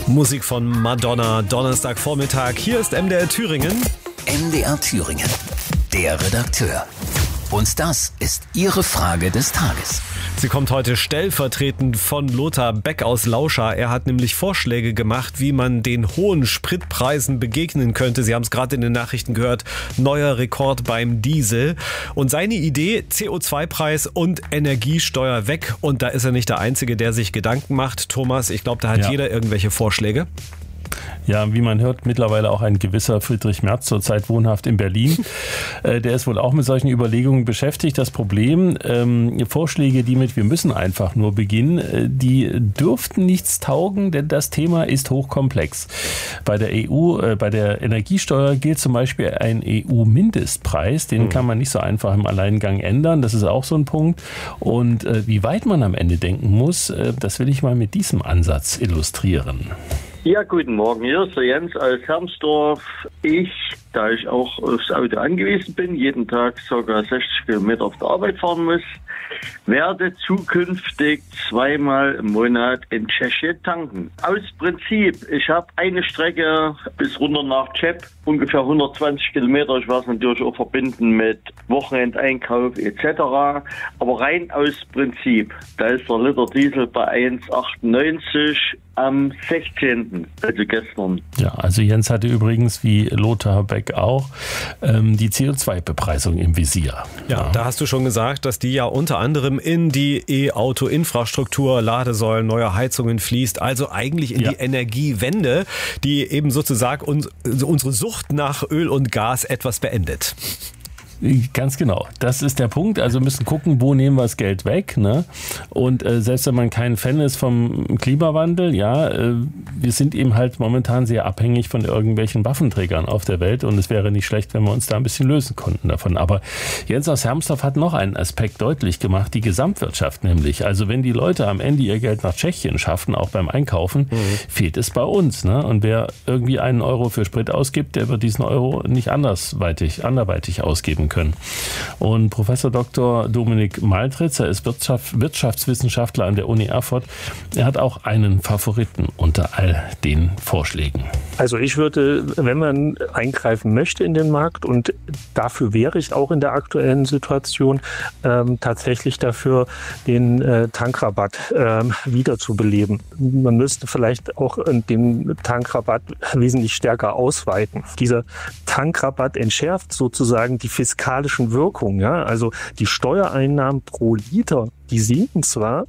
Musik von Madonna, Donnerstagvormittag. Hier ist MDR Thüringen. MDR Thüringen, der Redakteur. Und das ist Ihre Frage des Tages. Sie kommt heute stellvertretend von Lothar Beck aus Lauscha. Er hat nämlich Vorschläge gemacht, wie man den hohen Spritpreisen begegnen könnte. Sie haben es gerade in den Nachrichten gehört, neuer Rekord beim Diesel. Und seine Idee, CO2-Preis und Energiesteuer weg. Und da ist er nicht der Einzige, der sich Gedanken macht. Thomas, ich glaube, da hat jeder irgendwelche Vorschläge. Ja, wie man hört, mittlerweile auch ein gewisser Friedrich Merz, zurzeit wohnhaft in Berlin. Der ist wohl auch mit solchen Überlegungen beschäftigt. Das Problem, Vorschläge, die mit "wir müssen einfach nur beginnen", die dürften nichts taugen, denn das Thema ist hochkomplex. Bei der EU, bei der Energiesteuer gilt zum Beispiel ein EU-Mindestpreis. Den kann man nicht so einfach im Alleingang ändern. Das ist auch so ein Punkt. Und wie weit man am Ende denken muss, das will ich mal mit diesem Ansatz illustrieren. Ja, guten Morgen, hier ist der Jens aus Hermsdorf. Da ich auch aufs Auto angewiesen bin, jeden Tag ca. 60 Kilometer auf der Arbeit fahren muss, werde zukünftig zweimal im Monat in Tschechien tanken. Aus Prinzip, ich habe eine Strecke bis runter nach Cheb, ungefähr 120 Kilometer. Ich werde es natürlich auch verbinden mit Wochenendeinkauf etc. Aber rein aus Prinzip, da ist der Liter Diesel bei 1,98 am 16., also gestern. Ja, also Jens hatte übrigens, wie Lothar Beck auch, die CO2-Bepreisung im Visier. Ja, da hast du schon gesagt, dass die ja unter anderem in die E-Auto-Infrastruktur, Ladesäulen, neue Heizungen fließt, also eigentlich in die Energiewende, die eben sozusagen unsere Sucht nach Öl und Gas etwas beendet. Ganz genau, das ist der Punkt. Also müssen gucken, wo nehmen wir das Geld weg, ne? Und selbst wenn man kein Fan ist vom Klimawandel, wir sind eben halt momentan sehr abhängig von irgendwelchen Waffenträgern auf der Welt und es wäre nicht schlecht, wenn wir uns da ein bisschen lösen konnten davon. Aber Jens aus Hermsdorf hat noch einen Aspekt deutlich gemacht, die Gesamtwirtschaft nämlich. Also wenn die Leute am Ende ihr Geld nach Tschechien schaffen, auch beim Einkaufen, fehlt es bei uns, ne? Und wer irgendwie einen Euro für Sprit ausgibt, der wird diesen Euro nicht anderweitig ausgeben können. Und Professor Dr. Dominik Maltritz, er ist Wirtschaftswissenschaftler an der Uni Erfurt, er hat auch einen Favoriten unter all den Vorschlägen. Also ich würde, wenn man eingreifen möchte in den Markt, und dafür wäre ich auch in der aktuellen Situation, tatsächlich dafür den Tankrabatt wiederzubeleben. Man müsste vielleicht auch den Tankrabatt wesentlich stärker ausweiten. Dieser Tankrabatt entschärft sozusagen die fiskalischen Wirkungen. Ja? Also die Steuereinnahmen pro Liter, die sinken zwar,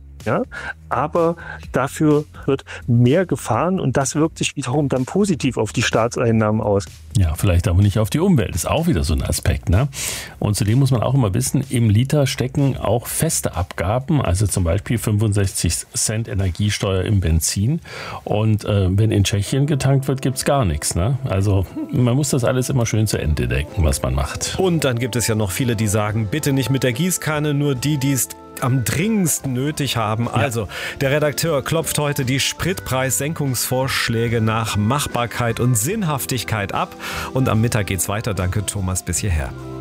aber dafür wird mehr gefahren und das wirkt sich wiederum dann positiv auf die Staatseinnahmen aus. Ja, vielleicht aber nicht auf die Umwelt. Ist auch wieder so ein Aspekt, ne? Und zudem muss man auch immer wissen, im Liter stecken auch feste Abgaben, also zum Beispiel 65 Cent Energiesteuer im Benzin. Und wenn in Tschechien getankt wird, gibt's gar nichts, ne? Also man muss das alles immer schön zu Ende denken, was man macht. Und dann gibt es ja noch viele, die sagen, bitte nicht mit der Gießkanne, nur die es am dringendsten nötig haben. Also, der Redakteur klopft heute die Spritpreissenkungsvorschläge nach Machbarkeit und Sinnhaftigkeit ab. Und am Mittag geht's weiter. Danke, Thomas, bis hierher.